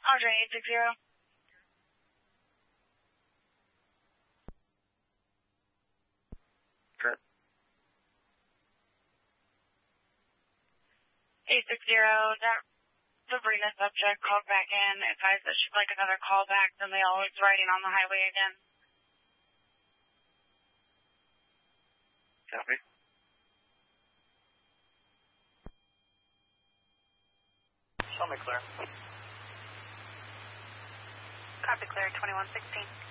Andre 860. Good. 860, that Sabrina subject called back in, advised that she'd like another call back, then they always riding on the highway again. Copy. Show me clear. Copy clear, 2116.